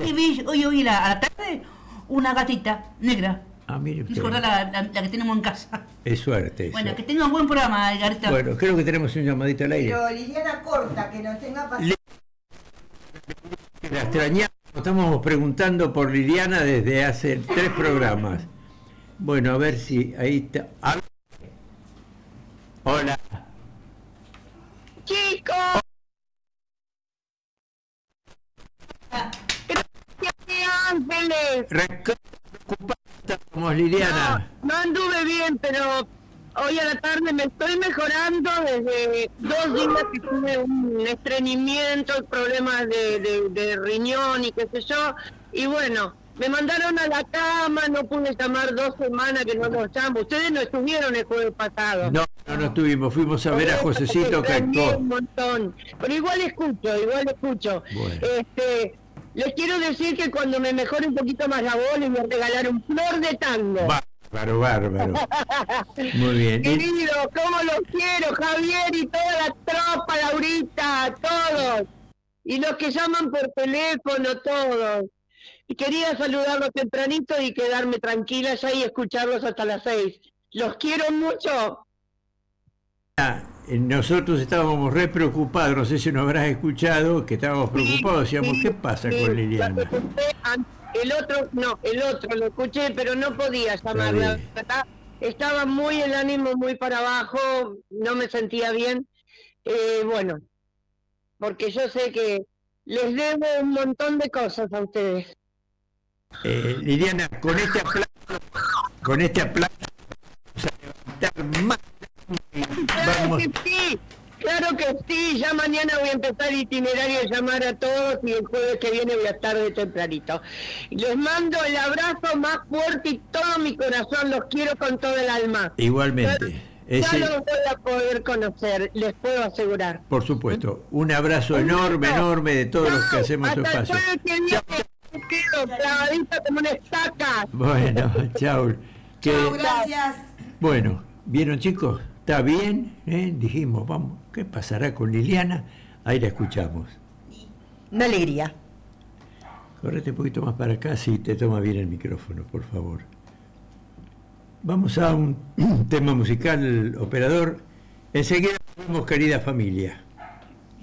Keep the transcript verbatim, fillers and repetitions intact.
y vi hoy, hoy la, a la tarde una gatita negra. Ah, mire usted. Recordar la, la, la que tenemos en casa. Es suerte eso. Bueno, que tenga un buen programa, Garita. Bueno, creo que tenemos un llamadito al aire. Pero Liliana corta, que nos tenga paciencia. La extrañamos, estamos preguntando por Liliana desde hace tres programas. Bueno, a ver si ahí está. A ver. Hola. Chicos. Ángeles. Preocupados, Liliana. No, no anduve bien, pero hoy a la tarde me estoy mejorando desde dos días que tuve un estreñimiento, problemas de, de, de riñón y qué sé yo. Y bueno, me mandaron a la cama, no pude llamar dos semanas que no los llamo. Ustedes no estuvieron el jueves pasado. No, no, no estuvimos, fuimos a ver a Josecito que actuó. Un montón. Pero igual escucho, igual escucho. Bueno. Este, les quiero decir que cuando me mejore un poquito más la voz, les voy a regalar un flor de tango. Bárbaro, bárbaro. Muy bien. Querido, cómo los quiero, Javier y toda la tropa, Laurita, todos. Y los que llaman por teléfono, todos. Y quería saludarlos tempranito y quedarme tranquila ya y escucharlos hasta las seis. Los quiero mucho. Nosotros estábamos re preocupados, no sé si nos habrás escuchado, que estábamos preocupados, decíamos, sí, ¿qué pasa sí, con Liliana? El otro, no, el otro lo escuché, pero no podía llamarla. Estaba muy el ánimo muy para abajo, no me sentía bien. Eh, bueno, porque yo sé que les debo un montón de cosas a ustedes. Eh, Liliana, con este aplauso, con este aplauso vamos a levantar más. Claro Vamos. que sí, claro que sí, ya mañana voy a empezar el itinerario de llamar a todos y el jueves que viene voy a estar de tempranito. Les mando el abrazo más fuerte y todo mi corazón, los quiero con todo el alma. Igualmente. Ya, Ese, ya los voy a poder conocer, les puedo asegurar. por supuesto, un abrazo enorme, enorme de todos los que hacemos estos Hasta el espacios. jueves que viene, me quedo clavadita como una estaca. Bueno, chao. Que, Chao, gracias. bueno, ¿vieron chicos? ¿Está bien? ¿Eh? Dijimos, vamos, ¿qué pasará con Liliana? Ahí la escuchamos. Una alegría. Correte un poquito más para acá, si te toma bien el micrófono, por favor. Vamos a un tema musical, operador. Enseguida vemos, querida familia.